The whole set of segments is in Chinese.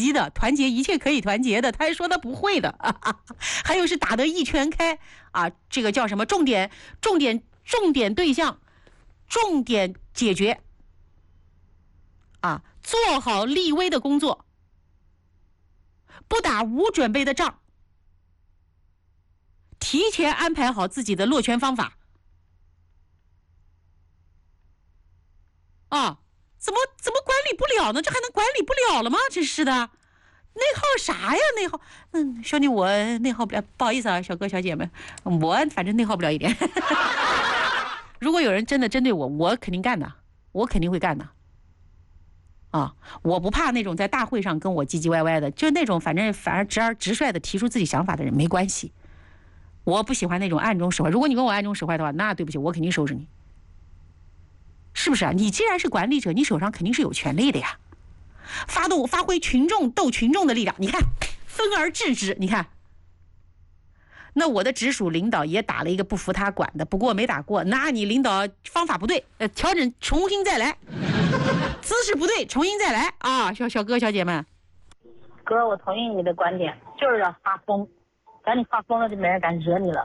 击的，团结一切可以团结的，他还说他不会的，还有是打得一拳开啊，这个叫什么？重点对象，重点解决啊，做好立威的工作，不打无准备的仗，提前安排好自己的落拳方法啊。怎么管理不了呢？这还能管理不了了吗？真是的，内耗啥呀？内耗，兄弟，我内耗不了，不好意思啊，小哥小姐们，我反正内耗不了一点。如果有人真的针对我，我肯定干的，我肯定会干的。啊，我不怕那种在大会上跟我唧唧歪歪的，就那种反而直率的提出自己想法的人没关系。我不喜欢那种暗中使坏。如果你跟我暗中使坏的话，那对不起，我肯定收拾你。是不是啊？你既然是管理者，你手上肯定是有权力的呀。发挥群众斗群众的力量，你看分而治之，你看。那我的直属领导也打了一个不服他管的，不过没打过。那你领导方法不对，调整重新再来，姿势不对，重新再来啊！小哥小姐们， 哥，我同意你的观点，就是要发疯，等你发疯了就没人敢惹你了。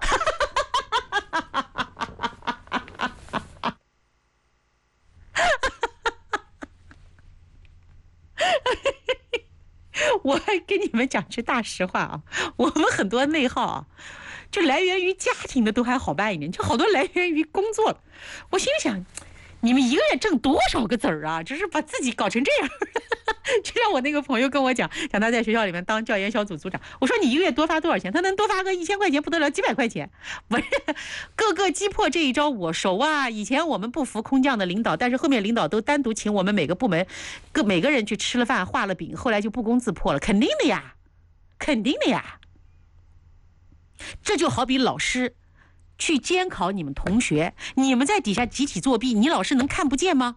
我还跟你们讲句大实话啊，我们很多内耗啊，就来源于家庭的都还好办一点，就好多来源于工作了。我心里想，你们一个月挣多少个子儿啊？就是把自己搞成这样。就像我那个朋友跟我讲他在学校里面当教研小组组长，我说你一个月多发多少钱？他能多发个1000块钱不得了，几百块钱。不是，各个击破这一招我熟啊。以前我们不服空降的领导，但是后面领导都单独请我们每个部门每个人去吃了饭画了饼，后来就不攻自破了，肯定的呀，肯定的呀。这就好比老师去监考你们同学，你们在底下集体作弊，你老师能看不见吗？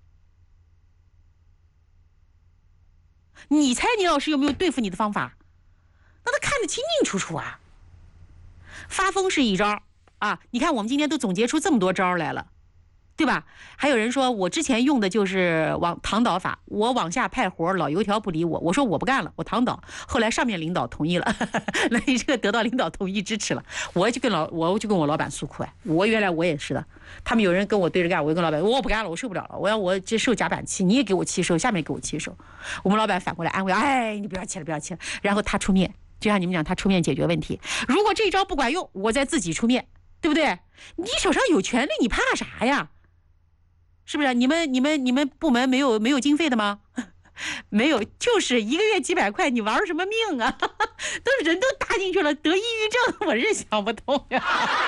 你猜你老师有没有对付你的方法？那他看得清清楚楚啊。发疯是一招啊，你看我们今天都总结出这么多招来了，对吧？还有人说我之前用的就是躺倒法，我往下派活，老油条不理我，我说我不干了，我躺倒。后来上面领导同意了，那你这个得到领导同意支持了，我就跟我老板诉苦。原来我也是的，他们有人跟我对着干，我就跟老板我不干了，我受不了了，我接受夹板气，你也给我气受，下面给我气受。我们老板反过来安慰，哎，你不要气了，不要气了。然后他出面，就像你们讲，他出面解决问题。如果这一招不管用，我再自己出面，对不对？你手上有权利，你怕啥呀？是不是？你们部门没有经费的吗？没有，就是一个月几百块，你玩什么命啊？人都搭进去了，得抑郁症，我是想不通呀。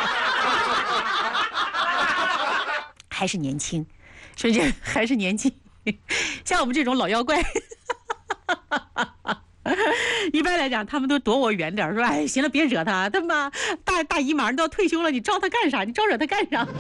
还是年轻，是不是？还是年轻，像我们这种老妖怪。一般来讲，他们都躲我远点，说：“哎，行了，别惹他，他妈大姨马上都要退休了，你招他干啥？你招惹他干啥？”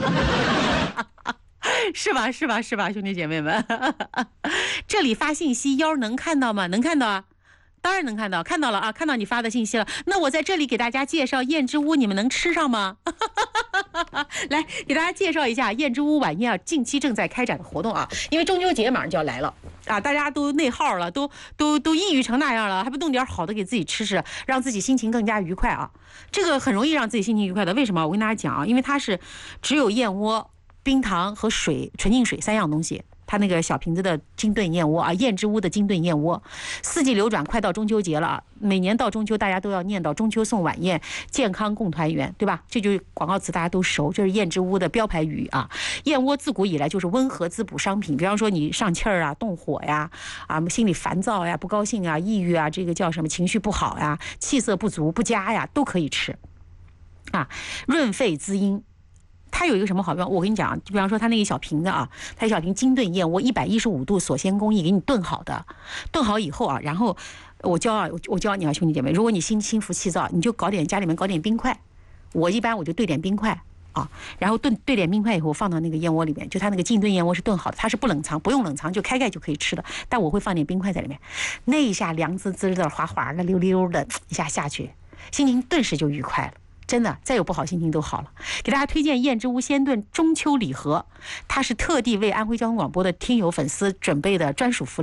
是吧，兄弟姐妹们，这里发信息腰能看到吗？能看到啊，当然能看到，看到了啊，看到你发的信息了。那我在这里给大家介绍燕之屋，你们能吃上吗？来给大家介绍一下燕之屋晚宴啊，近期正在开展的活动啊，因为中秋节马上就要来了啊，大家都内耗了，都抑郁成那样了，还不弄点好的给自己吃吃，让自己心情更加愉快啊。这个很容易让自己心情愉快的，为什么？我跟大家讲啊，因为它是只有燕窝、冰糖和水，纯净水3样东西。它那个小瓶子的金炖燕窝啊，燕之屋的金炖燕窝，四季流转，快到中秋节了啊！每年到中秋，大家都要念叨中秋送晚宴，健康共团圆，对吧？这就是广告词，大家都熟，这是燕之屋的标牌语啊。燕窝自古以来就是温和滋补商品，比方说你上气儿啊、动火呀、心里烦躁呀、不高兴啊、抑郁啊，这个叫什么情绪不好呀、气色不足不佳呀，都可以吃啊，润肺滋阴。它有一个什么好用？我跟你讲，就比方说它那一小瓶的啊，它一小瓶金炖燕窝，115度锁鲜工艺给你炖好的，炖好以后啊，然后我教你啊，兄弟姐妹，如果你心浮气躁，你就家里面搞点冰块，我一般就兑点冰块啊，然后兑点冰块以后放到那个燕窝里面，就它那个金炖燕窝是炖好的，它是不冷藏，不用冷藏就开盖就可以吃的，但我会放点冰块在里面，那一下凉滋滋的、滑滑的、溜溜的一下下去，心情顿时就愉快了。真的，再有不好心情都好了。给大家推荐燕之屋鲜炖中秋礼盒，它是特地为安徽交通广播的听友粉丝准备的专属福利。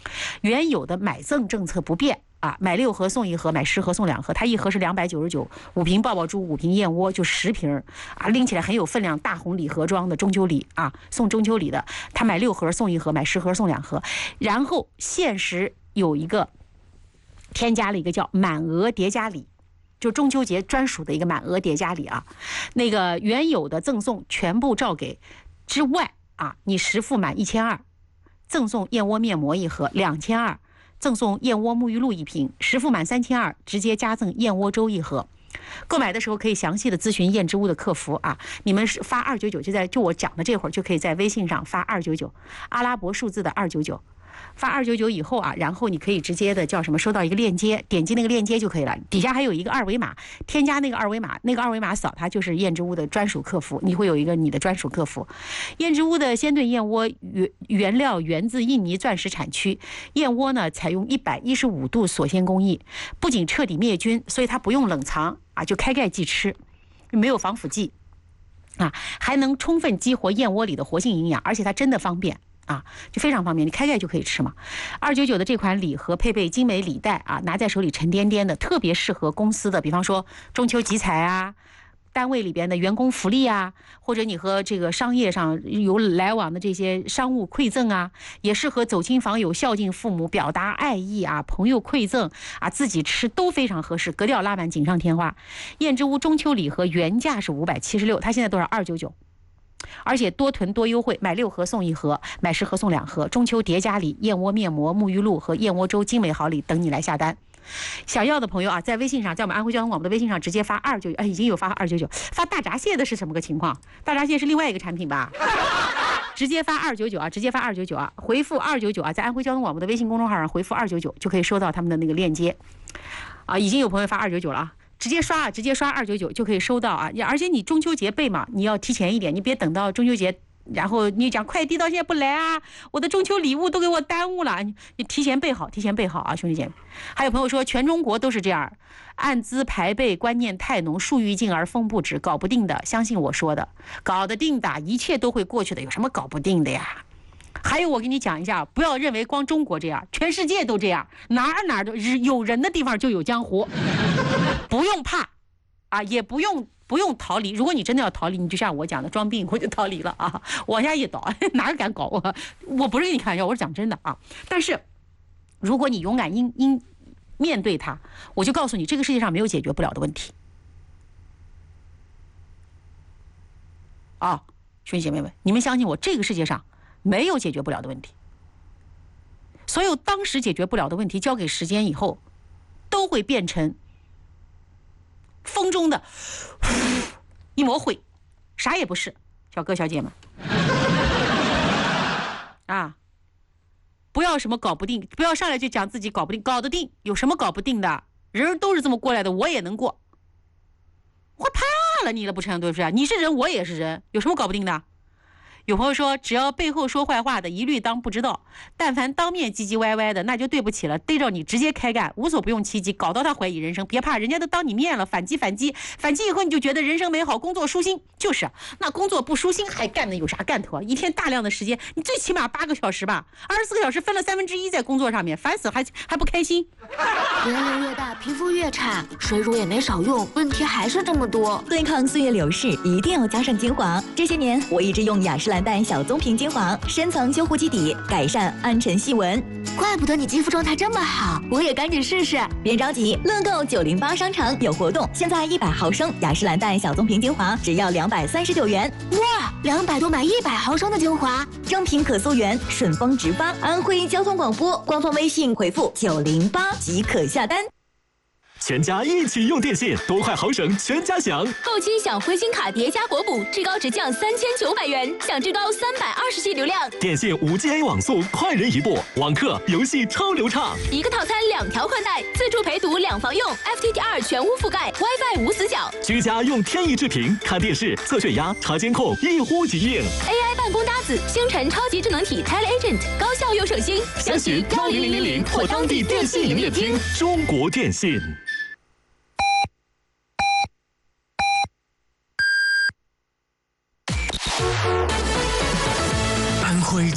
原有的买赠政策不变啊，买6盒送1盒，买10盒送2盒，它1盒是299，5瓶抱抱猪，5瓶燕窝就10瓶啊，拎起来很有分量，大红礼盒装的中秋礼啊，送中秋礼的，他买6盒送1盒，买10盒送2盒，然后限时有一个添加了一个叫满额叠加礼。就中秋节专属的一个满额叠加礼啊，那个原有的赠送全部照给之外啊，你10付满1200，赠送燕窝面膜1盒，2200，赠送燕窝沐浴露1瓶，10付满3200，直接加赠燕窝粥1盒。购买的时候可以详细的咨询燕之屋的客服啊，你们是发299，就我讲的这会儿就可以在微信上发299，阿拉伯数字的299。发299以后啊，然后你可以直接的叫什么，收到一个链接，点击那个链接就可以了。底下还有一个2维码，添加那个2维码，那个2维码扫它就是燕之屋的专属客服，你会有一个你的专属客服。燕之屋的鲜炖燕窝原料源自印尼钻石产区，燕窝呢采用115度锁鲜工艺，不仅彻底灭菌，所以它不用冷藏啊，就开盖即吃，没有防腐剂啊，还能充分激活燕窝里的活性营养，而且它真的方便。啊，就非常方便，你开盖就可以吃嘛。299的这款礼盒配备精美礼袋啊，拿在手里沉甸甸的，特别适合公司的，比方说中秋集采啊，单位里边的员工福利啊，或者你和这个商业上有来往的这些商务馈赠啊，也适合走亲访友、孝敬父母、表达爱意啊，朋友馈赠啊，自己吃都非常合适，格调拉满，锦上添花。燕之屋中秋礼盒原价是576，它现在多少？299。而且多囤多优惠，买6盒送1盒，买10盒送2盒，中秋叠加礼，燕窝面膜、沐浴露和燕窝粥精美好礼等你来下单。想要的朋友啊，在微信上，在我们安徽交通广播的微信上直接发299，已经有发299，发大闸蟹的是什么个情况？大闸蟹是另外一个产品吧？直接发299啊，直接发299啊，回复299啊，在安徽交通广播的微信公众号上回复299就可以收到他们的那个链接啊，已经有朋友发299了啊。直接刷299就可以收到啊！而且你中秋节备嘛，你要提前一点，你别等到中秋节，然后你讲快递到现在不来啊，我的中秋礼物都给我耽误了，你提前备好啊，兄弟姐妹！还有朋友说全中国都是这样，按资排辈观念太浓，树欲静而风不止，搞不定的，相信我说的，搞得定的，一切都会过去的，有什么搞不定的呀？还有我跟你讲一下，不要认为光中国这样，全世界都这样，哪儿都有人的地方就有江湖，不用怕啊，也不用逃离。如果你真的要逃离，你就像我讲的装病，我就逃离了啊，往下一倒，哪个敢搞我不是跟你开玩笑，我是讲真的啊。但是如果你勇敢面对它，我就告诉你，这个世界上没有解决不了的问题啊，兄弟姐妹们，你们相信我，这个世界上没有解决不了的问题，所有当时解决不了的问题，交给时间以后，都会变成风中的一抹灰，啥也不是。小哥小姐们啊，不要什么搞不定，不要上来就讲自己搞不定，搞得定，有什么搞不定的？人都是这么过来的，我也能过。我怕了你了，不成，对不对？你是人，我也是人，有什么搞不定的？有朋友说，只要背后说坏话的，一律当不知道；但凡当面唧唧歪歪的，那就对不起了，逮着你直接开干，无所不用其极，搞到他怀疑人生。别怕，人家都当你面了，反击以后你就觉得人生美好，工作舒心。就是那工作不舒心，还干的有啥干头？一天大量的时间，你最起码8个小时吧，24个小时分了1/3在工作上面，烦死，还不开心。 年龄越大，皮肤越差，水乳也没少用，问题还是这么多。 对抗岁月流逝，一定要加上精华。这些年，我一直用雅诗兰黛小棕瓶精华，深层修护基底，改善暗沉细纹。 怪不得你肌肤状态这么好，我也赶紧试试。 别着急，乐购908商城有活动，现在100毫升雅诗兰黛小棕瓶精华只要239元。 哇，200多买100毫升的精华， 正品可溯源，顺丰直发。安徽交通广播官方微信回复908即可下单。 全家一起用电信，多快好省，全家享。 购机享灰星卡叠加国补，至高直降3900元，享至高320G 流量。 电信5G网速，快人一步，网课游戏超流畅。 一个套餐2条宽带，自助陪读2房用 ，FTTR 全屋覆盖 ，WiFi 无死角。 居家用天翼智屏看电视、测血压、查监控，一呼即应。 AI 办公搭子，星辰超级智能体 TeleAgent，高效又省心。 详询10000或当地电信营业厅。中国电信。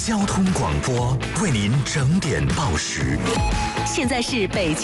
交通广播为您整点报时。 现在是北京。